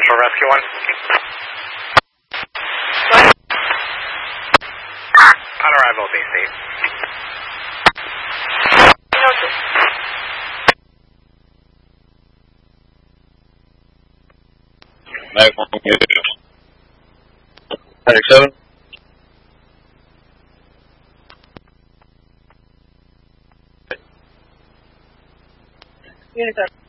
Central Rescue 1. On arrival, BC. No, 107. Unit